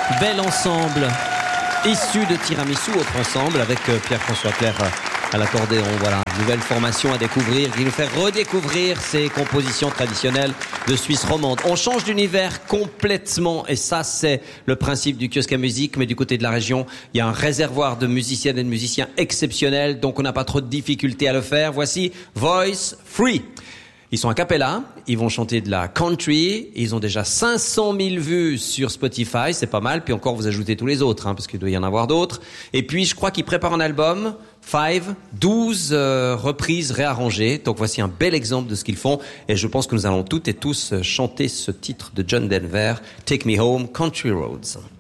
bel ensemble issu de Tiramisu, autre ensemble avec Pierre-François Clerc à l'accordéon. Voilà, nouvelle formation à découvrir qui nous fait redécouvrir ces compositions traditionnelles de Suisse romande. On change d'univers complètement et ça c'est le principe du kiosque à musique, mais du côté de la région, il y a un réservoir de musiciennes et de musiciens exceptionnels, donc on n'a pas trop de difficultés à le faire. Voici Voice Free. Ils sont a cappella, ils vont chanter de la country, ils ont déjà 500 000 vues sur Spotify, c'est pas mal, puis encore vous ajoutez tous les autres, parce qu'il doit y en avoir d'autres. Et puis je crois qu'ils préparent un album, 12 reprises réarrangées, donc voici un bel exemple de ce qu'ils font, et je pense que nous allons toutes et tous chanter ce titre de John Denver, Take Me Home, Country Roads.